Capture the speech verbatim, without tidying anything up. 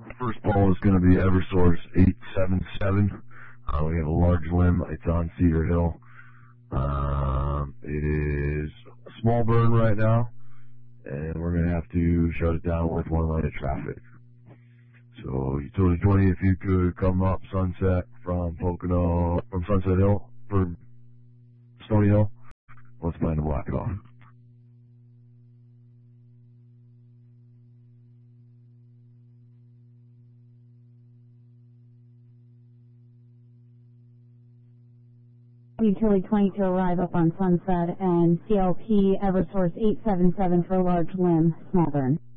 First ball is going to be Eversource eight seven seven. Uh, we have a large limb. It's on Cedar Hill. Um, it is a small burn right now, and we're going to have to shut it down with one lane of traffic. So, Utility twenty, if you could come up Sunset from Pocono, from Sunset Hill, for Stony Hill, let's plan to block it off. Utility twenty to arrive up on Sunset, and C L P Eversource eight seven seven for large limb, small burn.